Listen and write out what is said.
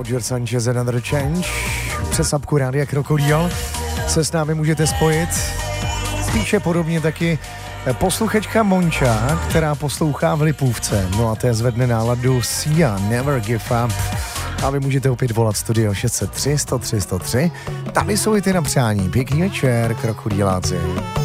Roger Sanchez Another Change. Přes apku Rádia Krokodýl se s námi můžete spojit. Píše podobně taky posluchačka Monča, která poslouchá v Lipůvce. No a té zvedne náladu Sia, Never Give Up. A vy můžete opět volat studio 603 103 103. Tady jsou i ty na přání. Pěkný večer, krokodýláci.